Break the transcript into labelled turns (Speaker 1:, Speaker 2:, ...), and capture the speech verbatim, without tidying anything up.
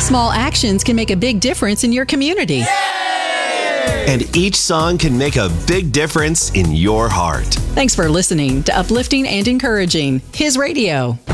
Speaker 1: Small actions can make a big difference in your community.
Speaker 2: And each song can make a big difference in your heart.
Speaker 1: Thanks for listening to Uplifting and Encouraging His Radio.